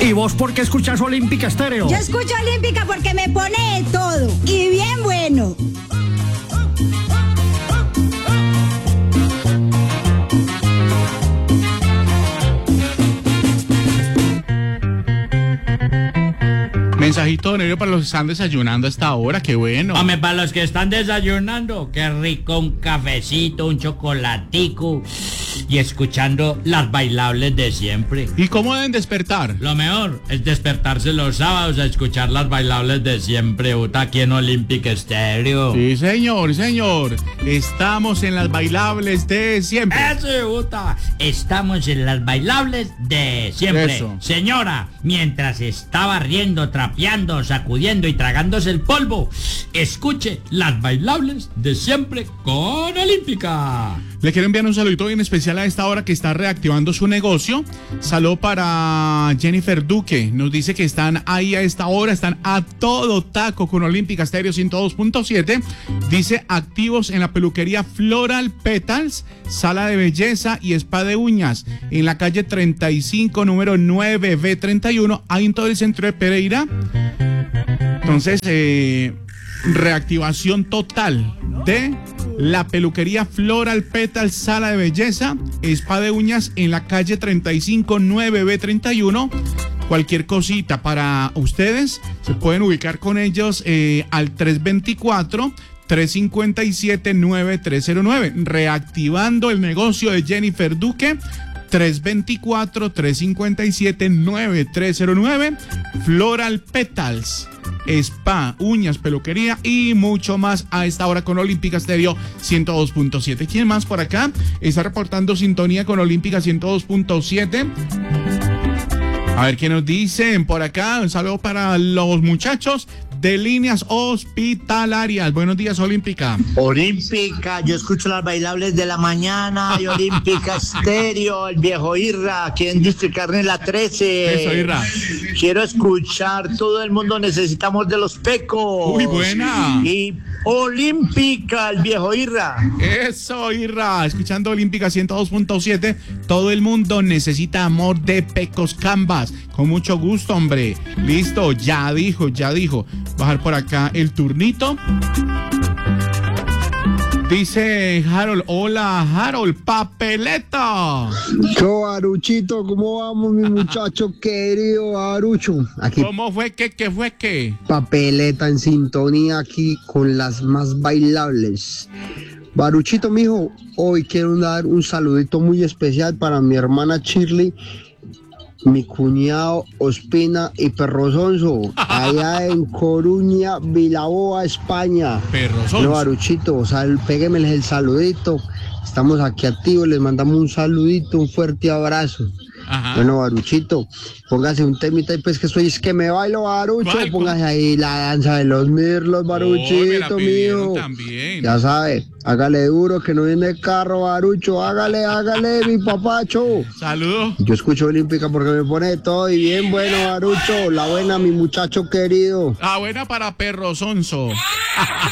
¿Y vos por qué escuchás Olímpica Estéreo? Yo escucho Olímpica porque me pone de todo y bien bueno. Mensajito de Nervio para los que están desayunando a esta hora, qué bueno. Hombre, para los que están desayunando, qué rico un cafecito, un chocolatico y escuchando las bailables de siempre. ¿Y cómo deben despertar? Lo mejor es despertarse los sábados a escuchar las bailables de siempre, Uta, aquí en Olímpica Estéreo. Sí, señor, señor. Estamos en las bailables de siempre. Eso, Uta. Estamos en las bailables de siempre. Eso. Señora, mientras está barriendo, trapeando, sacudiendo y tragándose el polvo, escuche las bailables de siempre con Olímpica. Le quiero enviar un saludito bien especial a esta hora que está reactivando su negocio. Saludo para Jennifer Duque. Nos dice que están ahí a esta hora, están a todo taco con Olímpica Estéreo 102.7. Dice activos en la peluquería Floral Petals, sala de belleza y spa de uñas. En la calle 35, número 9B31, ahí en todo el centro de Pereira. Entonces, reactivación total de la peluquería Floral Petal, sala de belleza, spa de uñas en la calle 35 9B31. Cualquier cosita para ustedes, se pueden ubicar con ellos al 324-357-9309. Reactivando el negocio de Jennifer Duque. 324-357-9309. Floral Petals, spa, uñas, peluquería y mucho más a esta hora con Olímpica Estéreo 102.7. ¿Quién más por acá está reportando sintonía con Olímpica 102.7? A ver qué nos dicen por acá. Un saludo para los muchachos de líneas hospitalarias. Buenos días, Olímpica. Olímpica, yo escucho las bailables de la mañana y Olímpica Estéreo, el viejo Irra, aquí en District Carne la 13. Eso, Irra. Quiero escuchar, todo el mundo necesitamos de los pecos. Uy, buena. Y Olímpica, el viejo Irra. Eso, Irra. Escuchando Olímpica 102.7. Todo el mundo necesita amor de Pecos Canvas. Con mucho gusto, hombre. Listo, ya dijo. Bajar por acá el turnito. Dice Harold, hola Harold, papeleta. Yo, Aruchito, ¿cómo vamos, mi muchacho querido Arucho? Aquí, ¿Cómo fue que fue que? papeleta en sintonía aquí con las más bailables. Baruchito, mijo, hoy quiero dar un saludito muy especial para mi hermana Shirley, mi cuñado Ospina y Perro Sonso, allá en Coruña, Vilaboa, España. Perro Sonso. No, Baruchito, péguemeles el saludito. Estamos aquí activos, les mandamos un saludito, un fuerte abrazo. Ajá. Bueno, Baruchito, póngase un temita y pues que soy, es que me bailo, Barucho. ¿Cuál? Póngase ahí la danza de los mirlos, Baruchito, mío. También. Ya sabe, hágale duro, que no viene carro, Barucho. Hágale, mi papacho. Saludos. Yo escucho Olímpica porque me pone todo y bien bueno, Barucho. La buena, mi muchacho querido. Ah, buena para Perro Sonso.